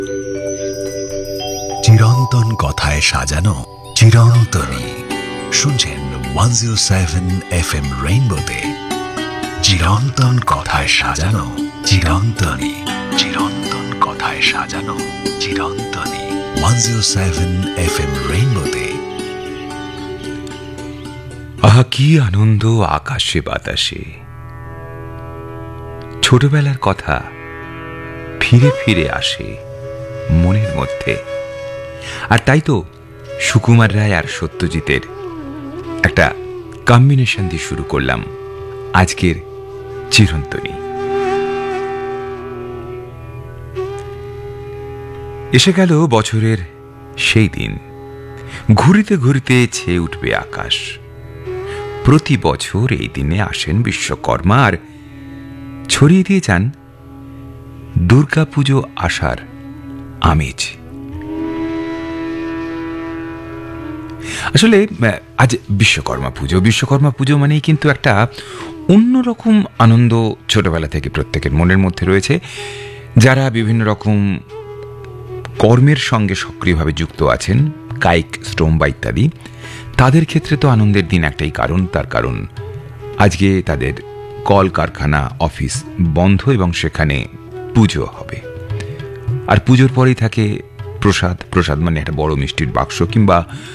চিরন্তন কথায় সাজানো চিরন্তনী। শুনছেন 107 FM রেইনবোতে চিরন্তন কথায় সাজানো চিরন্তনী। চিরন্তন কথায় সাজানো চিরন্তনী 107 FM রেইনবোতে। আহা, কি আনন্দ আকাশে বাতাসে! ছোটবেলার কথা ফিরে ফিরে আসে মনের মধ্যে। আর তাই তো সুকুমার রায় আর সত্যজিতের একটা কম্বিনেশন দিয়ে শুরু করলাম আজকের চিরন্তনী। এসে গেল বছরের সেই দিন, ঘুরিতে ঘুরিতে ছেয়ে উঠবে আকাশ। প্রতি বছর এই দিনে আসেন বিশ্বকর্মা আর ছড়িয়ে দিয়ে যান দুর্গাপুজো আসার আমেজ। আসলে আজ বিশ্বকর্মা পুজো মানেই কিন্তু একটা অন্যরকম আনন্দ ছোটবেলা থেকে প্রত্যেকের মনের মধ্যে রয়েছে। যারা বিভিন্ন রকম কর্মের সঙ্গে সক্রিয়ভাবে যুক্ত আছেন, কায়িক শ্রম বা ইত্যাদি, তাদের ক্ষেত্রে তো আনন্দের দিন একটাই কারণ, তার কারণ আজকে তাদের কল কারখানা অফিস বন্ধ এবং সেখানে পুজো হবে। আর পুজোর পরেই থাকে প্রসাদ মানে একটা বড় মিষ্টির বাক্স কিংবা